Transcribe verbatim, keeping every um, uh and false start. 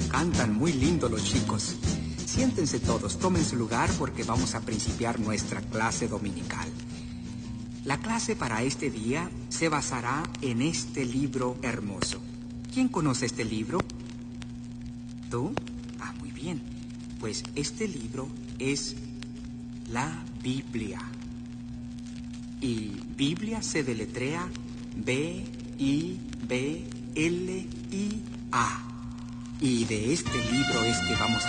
Cantan muy lindo los chicos. Siéntense todos, tomen su lugar porque vamos a principiar nuestra clase dominical. La clase para este día se basará en este libro hermoso. ¿Quién conoce este libro? ¿Tú? Ah, muy bien. Pues este libro es la Biblia. Y Biblia se deletrea B I B L I A. Y de este libro es que vamos a